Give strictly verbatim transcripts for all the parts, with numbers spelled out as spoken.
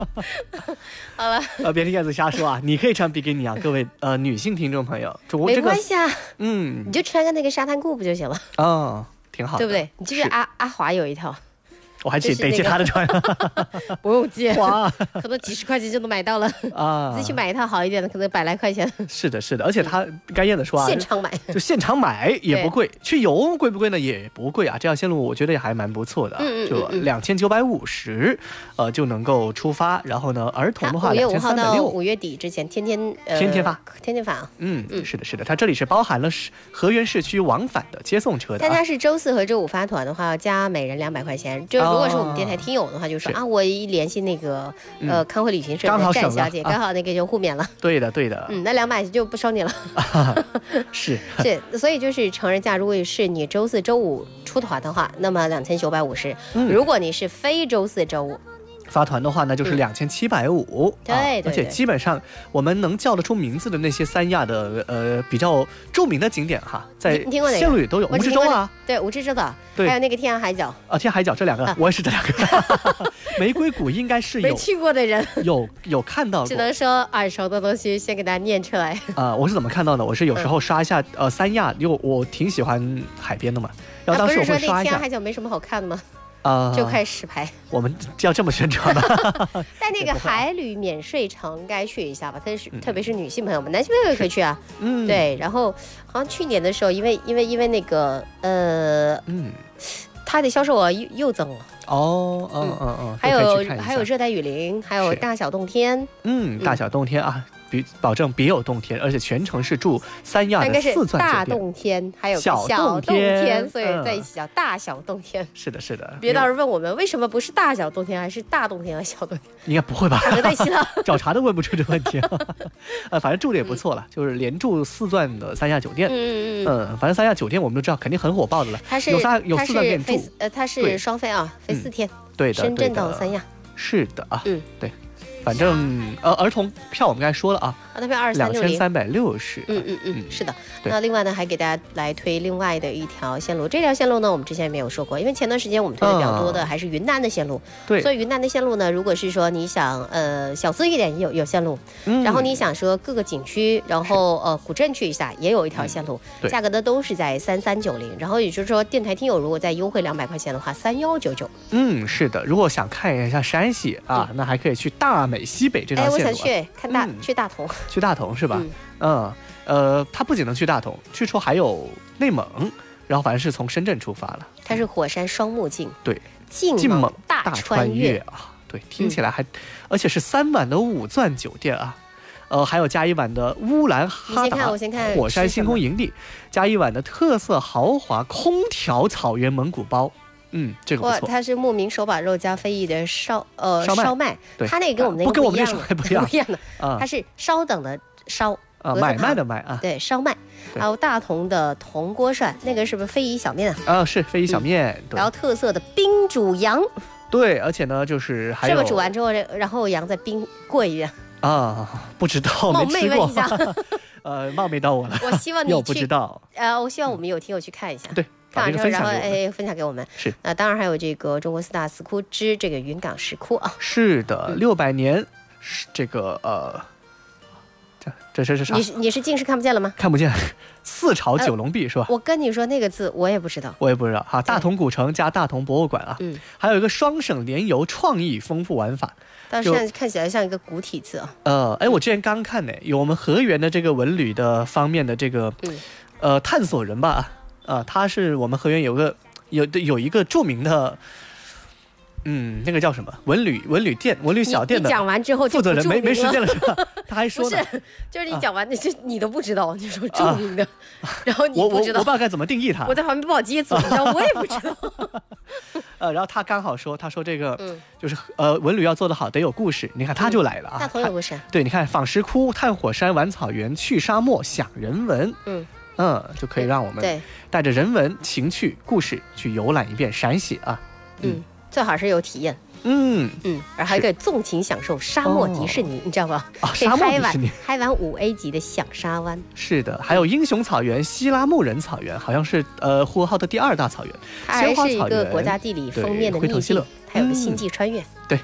好了， 呃，别听燕子瞎说啊，你可以穿比基尼啊，各位呃女性听众朋友，我没这个关系啊， 嗯你就穿个那个沙滩裤不就行了？ 哦，挺好的， 对不对？你记不记得阿阿华有一套？ 我还得就是那个借他的穿， 不用借， 哇可能几十块钱就能买到了。 啊！ 自己去买一套好一点的，可能百来块钱。 是的，是的，而且他该燕子说啊， 现场买， 就现场买也不贵，去游贵不贵呢？也不贵啊。这条线路我觉得也还蛮不错的、啊， 嗯嗯嗯就两千九百五十，呃，就能够出发。然后呢，儿童的话， 五月五号到两千三百六， 五月底之前，天天、呃、 天天发， 天天发啊。 嗯嗯，是的，是的，它这里是包含了河源市区往返的接送车的、啊。 但它是周四和周五发团的话，要加每人两百块钱。就如果是我们电台听友的话，就说、哦、啊，我一联系那个呃康辉旅行社的站小姐，刚好那个就互免了。 对的，对的。 嗯，那两百就不收你了。 是是，所以就是成人假，如果是你周四周五出团的话，那么两千九百五十。如果你是非周四周五发团的话呢，就是两千七百五。 对、啊， 而且基本上我们能叫得出名字的那些三亚的呃比较著名的景点哈，在线路里都有。蜈支洲啊， 对，蜈支洲的，对，还有那个天涯海角啊，天涯海角这两个、啊、我也是这两个。玫瑰谷应该是有没去过的人有有看到过， 只能说耳熟的东西先给大家念出来。 啊、呃，我是怎么看到的？我是有时候刷一下、嗯、呃三亚，因为我挺喜欢海边的嘛，然后当时我会刷一下。 啊、不是说那天涯海角没什么好看的吗？ 啊、呃， 就快实拍， 我们要这么宣传吗？ 但那个海旅免税城该去一下吧，特是、嗯、特别是女性朋友们，男性朋友也可以去啊。嗯，对。然后好像去年的时候，因为因为因为那个呃，嗯，它的销售额又又增了。 哦，嗯嗯嗯， 还有还有热带雨林，还有大小洞天。 嗯，大小洞天啊。比保证别有洞天，而且全程是住三亚的四钻酒店。 大洞天，还有小洞天，所以嗯、 在一起叫大小洞天。 是的，是的。 别到时候问我们为什么不是大小洞天，还是大洞天和小洞天？ 应该不会吧？ 合在一起了， 找茬都问不出这问题。呃，反正住的也不错了，嗯、就是连住四钻的三亚酒店。嗯嗯嗯。反正三亚酒店我们都知道，肯定很火爆的了。 它是有三有四钻店住， 呃，它是双飞啊，飞四天。 对的， 深圳到三亚。 是的啊。 嗯， 对。反正呃，儿童票我们刚才说了啊， 儿童票二三六零， 两千三百六十。 嗯嗯嗯，是的。那另外呢，还给大家来推另外的一条线路。这条线路呢，我们之前没有说过，因为前段时间我们推的比较多的还是云南的线路。 对、嗯。 所以云南的线路呢，如果是说你想呃小资一点，也有有线路。嗯。然后你想说各个景区，然后呃古镇去一下，也有一条线路。 对。 价格呢都是在三三九零，然后也就是说电台听友如果再优惠两百块钱的话，三幺九九。 嗯，是的。如果想看一下山西啊，嗯、那还可以去大美西北这条线路、啊。 哎，我想去看大、嗯、去大同。 去大同是吧？嗯。嗯呃，它不仅能去大同，据说还有内蒙，然后反正是从深圳出发了。 它是火山双目镜， 对， 晋蒙大穿越啊，对，听起来还，嗯、而且是三晚的五钻酒店啊，呃，还有加一晚的乌兰哈达火山星空营地，加一晚的特色豪华空调草原蒙古包。嗯，这个不错。 它是牧民手把肉加非遗的烧呃烧麦， 烧麦对， 它那个跟我们那个不跟我们那烧麦不一样， 不一样的啊，它是稍等的烧。 啊，买卖的卖啊， 对，烧麦，还有大同的铜锅涮，那个是不是非遗小面啊？ 啊，是非遗小面、嗯， 然后特色的冰煮羊， 对，而且呢，就是还有这么煮完之后，然后羊再冰过一遍啊，不知道， 冒昧问一下， 呃，冒昧到我了， 我希望你又不知道， 呃，我希望我们有听友去看一下， 对， 看完之后然后哎分享给我们， 是， 那、呃、当然还有这个中国四大石窟之这个云冈石窟啊， 是的，六百年，这个呃。这这是啥？ 你是你是近视看不见了吗？ 看不见，四朝九龙壁、呃、是吧？ 我跟你说那个字我也不知道， 我也不知道哈。大同古城加大同博物馆啊，嗯，还有一个双省联游创意丰富玩法， 但是看起来像一个古体字啊。 呃，哎，我之前刚看呢，有我们河源的这个文旅的方面的这个，嗯、呃，探索人吧，啊、呃，他是我们河源有个有有一个著名的。嗯，那个叫什么文旅文旅店文旅小店的讲完之后负责人没没时间了是吧？他还说呢，不是，就是你讲完那这、啊、你都不知道，你说著名的，啊、然后你不知道， 我我我不知道该怎么定义它， 我在旁边不好接嘴，你知道我也不知道。 呃，然后他刚好说，他说这个、嗯、就是呃文旅要做得好得有故事，你看他就来了啊， 大同有故事， 对，你看访石窟、探火山、玩草原、去沙漠、享人文，嗯嗯，就可以让我们带着人文情趣故事去游览一遍陕西啊， 嗯，嗯最好是有体验。 嗯嗯，然后还可以纵情享受沙漠迪士尼，哦、你知道吗？ 啊，沙漠迪士尼， 嗨完五 A 级的响沙湾。 是的，还有英雄草原、西拉木仁草原，好像是呃呼和浩特第二大草原。 它还是一个国家地理封面的秘境，还有个星际穿越。 嗯、对。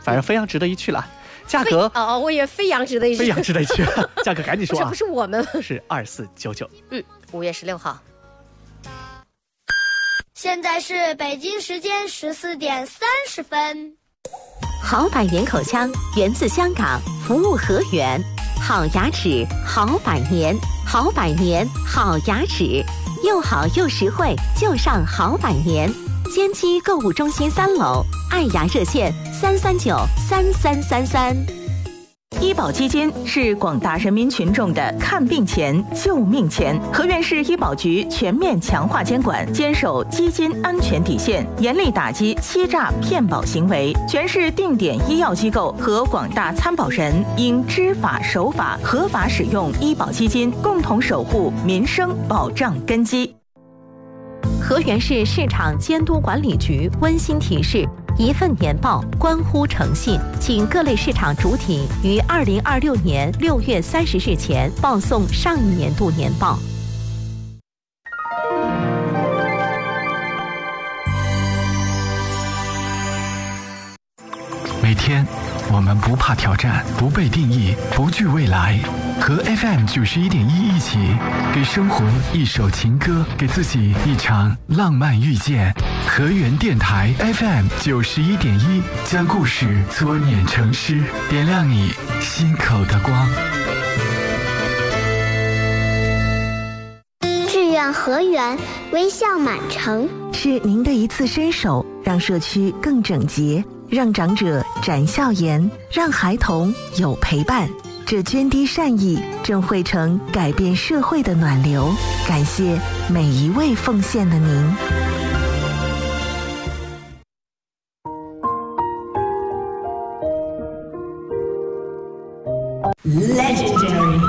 反正非常值得一去了。价格哦哦，我以为飞扬值得一去， 飞扬值得一去，价格赶紧说啊！ 这不是我们， 是二四九九。 嗯，五月十六号。 现在是北京时间十四点三十分。 好百年口腔源自香港，服务河源，好牙齿好百年，好百年好牙齿，又好又实惠，就上好百年。坚基购物中心三楼，爱牙热线三三九三三三三。 医保基金是广大人民群众的看病钱、救命钱。河源市医保局全面强化监管，坚守基金安全底线，严厉打击欺诈骗保行为。全市定点医药机构和广大参保人应知法守法，合法使用医保基金，共同守护民生保障根基。 河源市市场监督管理局温馨提示：一份年报关乎诚信，请各类市场主体于二零二六年六月三十日前报送上一年度年报。 每天，我们不怕挑战，不被定义，不惧未来。和 F M 九十一点一一起，给生活一首情歌，给自己一场浪漫遇见。河源电台 F M 九十一点一，将故事作碾成诗，点亮你心口的光。 志愿河源，微笑满城。 是您的一次伸手，让社区更整洁，让长者展笑颜，让孩童有陪伴。这涓滴善意正汇成改变社会的暖流，感谢每一位奉献的您。 Legendary。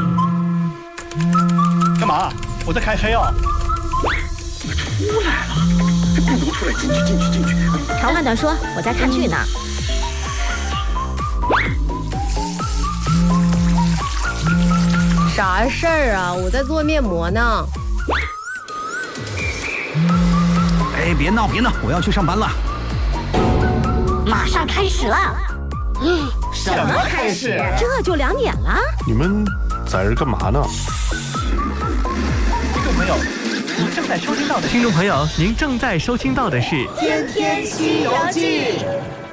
干嘛？我在开黑哦。 出来了，这不能出来，进去进去进去。 长话短说，我在看剧呢。 啥事儿啊？我在做面膜呢。 哎，别闹别闹，我要去上班了。 马上开始了。 什么开始？ 这就两点了。 你们在这干嘛呢？ 听众朋友，您正在收听到的听众朋友，您正在收听到的是《 天天西游记》。